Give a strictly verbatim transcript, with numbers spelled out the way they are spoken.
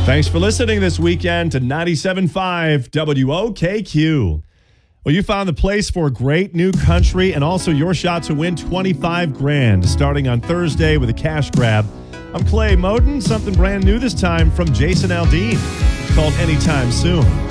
Thanks for listening this weekend to ninety-seven point five W O K Q. Well, you found the place for great new country and also your shot to win twenty-five grand starting on Thursday with a cash grab. I'm Clay Moden. Something brand new this time from Jason Aldean. It's called Anytime Soon.